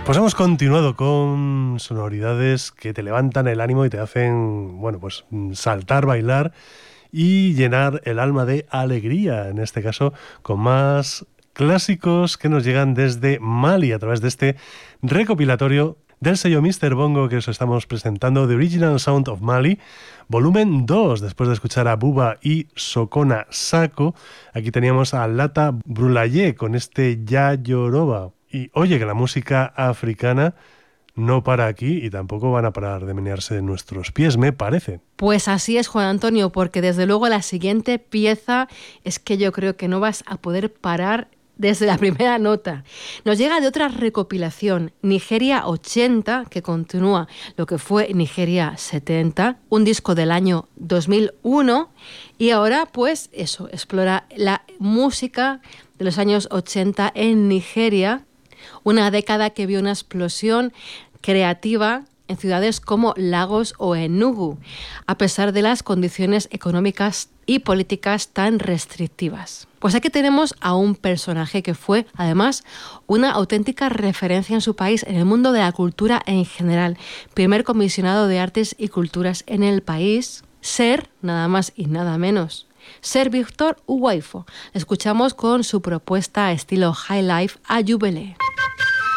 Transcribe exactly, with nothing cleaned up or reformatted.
Pues hemos continuado con sonoridades que te levantan el ánimo y te hacen, bueno, pues saltar, bailar y llenar el alma de alegría, en este caso con más clásicos que nos llegan desde Mali a través de este recopilatorio del sello míster Bongo que os estamos presentando, The Original Sound of Mali, volumen dos, después de escuchar a Buba y Sokona Sako. Aquí teníamos a Lata Brulaye con este Ya Yoruba. Y oye, que la música africana no para aquí y tampoco van a parar de menearse de nuestros pies, me parece. Pues así es, Juan Antonio, porque desde luego la siguiente pieza es que yo creo que no vas a poder parar desde la primera nota. Nos llega de otra recopilación, Nigeria ochenta, que continúa lo que fue Nigeria setenta, un disco del año dos mil uno, y ahora pues eso, explora la música de los años ochenta en Nigeria, una década que vio una explosión creativa en ciudades como Lagos o Enugu, a pesar de las condiciones económicas y políticas tan restrictivas. Pues aquí tenemos a un personaje que fue, además, una auténtica referencia en su país, en el mundo de la cultura en general. Primer comisionado de artes y culturas en el país, Ser, nada más y nada menos. Ser Victor Uwaifo. Escuchamos con su propuesta estilo High Life a Jubele.